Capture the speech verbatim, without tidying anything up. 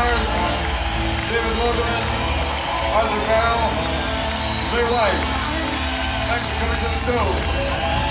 Myers, David Logan, Arthur Carroll, Ray White. Thanks for coming to the show.